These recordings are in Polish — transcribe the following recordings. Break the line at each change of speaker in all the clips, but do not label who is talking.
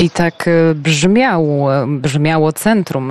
I tak brzmiało centrum.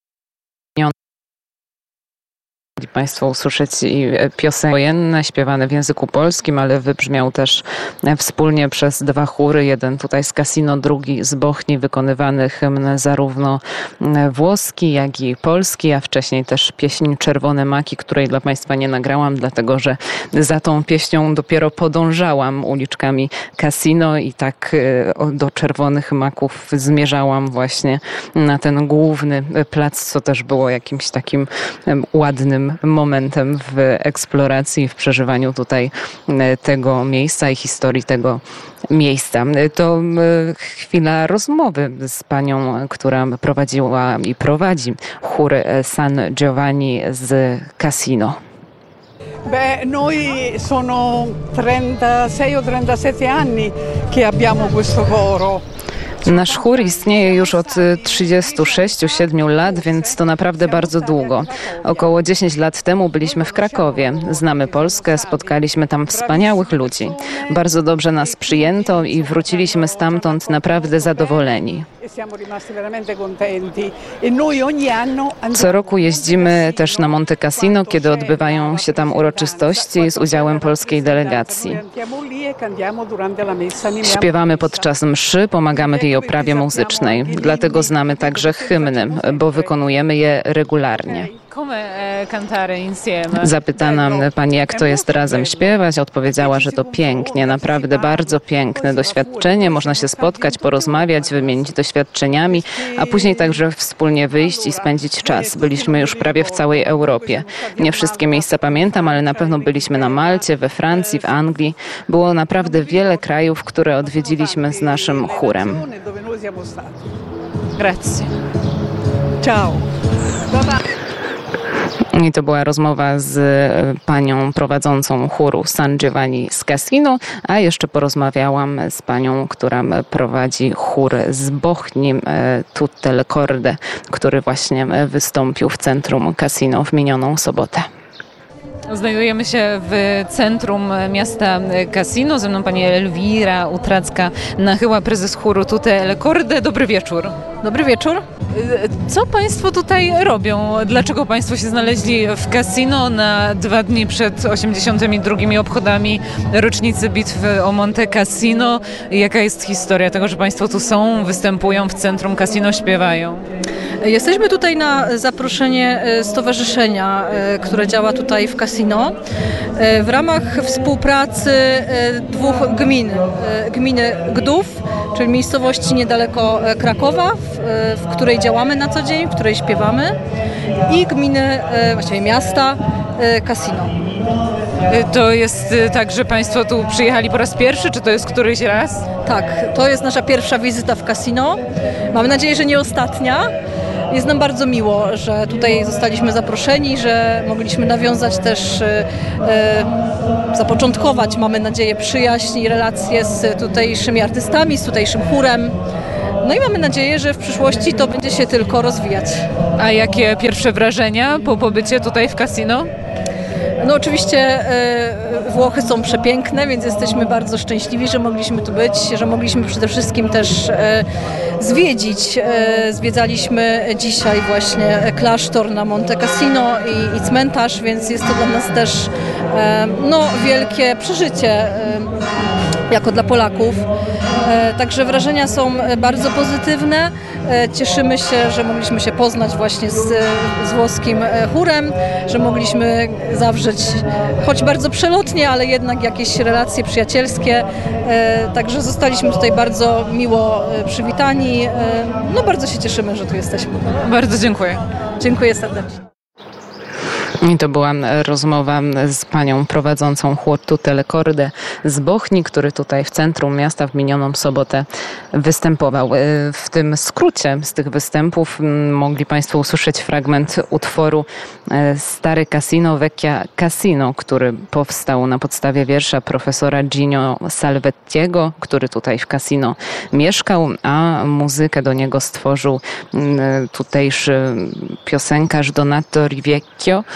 Mogli Państwo usłyszeć piosenki wojenne śpiewane w języku polskim, ale wybrzmiał też wspólnie przez dwa chóry. Jeden tutaj z Cassino, drugi z Bochni, wykonywany hymn zarówno włoski, jak i polski, a wcześniej też pieśń Czerwone Maki, której dla Państwa nie nagrałam, dlatego że za tą pieśnią dopiero podążałam uliczkami Cassino i tak do Czerwonych Maków zmierzałam właśnie na ten główny plac, co też było jakimś takim ładnym momentem w eksploracji, w przeżywaniu tutaj tego miejsca i historii tego miejsca. To chwila rozmowy z panią, która prowadziła i prowadzi chór San Giovanni z Cassino.
Noi sono 36 o 37 anni che abbiamo questo coro.
Nasz chór istnieje już od 36-7 lat, więc to naprawdę bardzo długo. Około 10 lat temu byliśmy w Krakowie. Znamy Polskę, spotkaliśmy tam wspaniałych ludzi. Bardzo dobrze nas przyjęto i wróciliśmy stamtąd naprawdę zadowoleni. Co roku jeździmy też na Monte Cassino, kiedy odbywają się tam uroczystości z udziałem polskiej delegacji. Śpiewamy podczas mszy, pomagamy w jej oprawie muzycznej. Dlatego znamy także hymny, bo wykonujemy je regularnie. Zapytana pani, jak to jest razem śpiewać, odpowiedziała, że to pięknie, naprawdę bardzo piękne doświadczenie. Można się spotkać, porozmawiać, wymienić doświadczeniami, a później także wspólnie wyjść i spędzić czas. Byliśmy już prawie w całej Europie. Nie wszystkie miejsca pamiętam, ale na pewno byliśmy na Malcie, we Francji, w Anglii. Było naprawdę wiele krajów, które odwiedziliśmy z naszym chórem.
Grazie. Ciao.
I to była rozmowa z panią prowadzącą chóru San Giovanni z Cassino, a jeszcze porozmawiałam z panią, która prowadzi chór z Bochni, Tutte le Corde, który właśnie wystąpił w centrum Cassino w minioną sobotę.
Znajdujemy się w centrum miasta Cassino. Ze mną pani Elwira Utracka-Nachyła, prezes chóru Tutte le Corde. Dobry wieczór.
Dobry wieczór.
Co Państwo tutaj robią? Dlaczego Państwo się znaleźli w Cassino na 2 dni przed 82. obchodami rocznicy bitwy o Monte Cassino? Jaka jest historia tego, że Państwo tu są, występują w centrum Cassino, śpiewają?
Jesteśmy tutaj na zaproszenie stowarzyszenia, które działa tutaj w Cassino w ramach współpracy 2 gmin. Gminy Gdów, czyli miejscowości niedaleko Krakowa, w której działamy na co dzień, w której śpiewamy, i gminy, właściwie miasta Cassino.
To jest tak, że Państwo tu przyjechali po raz pierwszy, czy to jest któryś raz?
Tak, to jest nasza pierwsza wizyta w Cassino. Mam nadzieję, że nie ostatnia. Jest nam bardzo miło, że tutaj zostaliśmy zaproszeni, że mogliśmy nawiązać też, zapoczątkować, mamy nadzieję, przyjaźń i relacje z tutejszymi artystami, z tutejszym chórem. No i mamy nadzieję, że w przyszłości to będzie się tylko rozwijać.
A jakie pierwsze wrażenia po pobycie tutaj w Cassino?
No oczywiście Włochy są przepiękne, więc jesteśmy bardzo szczęśliwi, że mogliśmy tu być, że mogliśmy przede wszystkim też zwiedzić. Zwiedzaliśmy dzisiaj właśnie klasztor na Monte Cassino i cmentarz, więc jest to dla nas też wielkie przeżycie jako dla Polaków. Także wrażenia są bardzo pozytywne. Cieszymy się, że mogliśmy się poznać właśnie z włoskim chórem, że mogliśmy zawrzeć, choć bardzo przelotnie, ale jednak jakieś relacje przyjacielskie. Także zostaliśmy tutaj bardzo miło przywitani. Bardzo się cieszymy, że tu jesteśmy.
Bardzo dziękuję.
Dziękuję serdecznie.
I to była rozmowa z panią prowadzącą chór Tutte le Corde z Bochni, który tutaj w centrum miasta w minioną sobotę występował. W tym skrócie z tych występów mogli Państwo usłyszeć fragment utworu Stare Cassino, Vecchia Cassino, który powstał na podstawie wiersza profesora Gino Salvettiego, który tutaj w Cassino mieszkał, a muzykę do niego stworzył tutejszy piosenkarz Donato Rivecchio,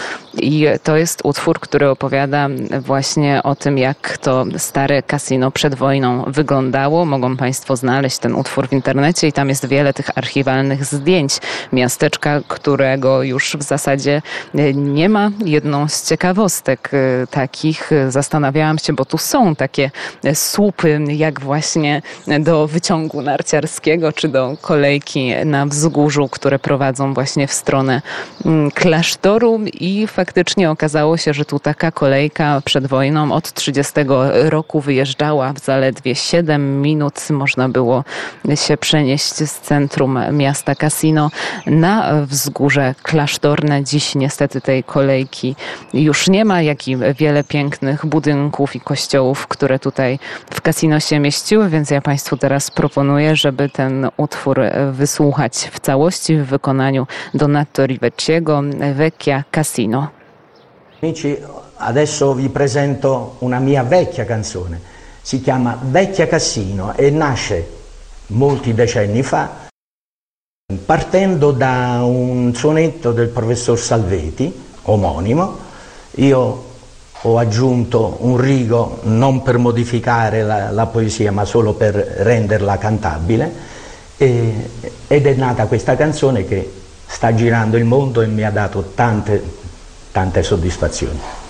i to jest utwór, który opowiada właśnie o tym, jak to stare kasino przed wojną wyglądało. Mogą Państwo znaleźć ten utwór w internecie i tam jest wiele tych archiwalnych zdjęć miasteczka, którego już w zasadzie nie ma. Jedną z ciekawostek takich, zastanawiałam się, bo tu są takie słupy, jak właśnie do wyciągu narciarskiego, czy do kolejki na wzgórzu, które prowadzą właśnie w stronę klasztoru i faktycznie okazało się, że tu taka kolejka przed wojną od 30 roku wyjeżdżała w zaledwie 7 minut. Można było się przenieść z centrum miasta Cassino na wzgórze klasztorne. Dziś niestety tej kolejki już nie ma, jak i wiele pięknych budynków i kościołów, które tutaj w Cassino się mieściły, więc ja Państwu teraz proponuję, żeby ten utwór wysłuchać w całości w wykonaniu Donato Rivecciego, Vecchia Cassino.
Amici, adesso vi presento una mia vecchia canzone. Si chiama Vecchia Cassino e nasce molti decenni fa partendo da un sonetto del professor Salveti, omonimo. Io ho aggiunto un rigo non per modificare la poesia ma solo per renderla cantabile ed è nata questa canzone che sta girando il mondo e mi ha dato tante soddisfazioni.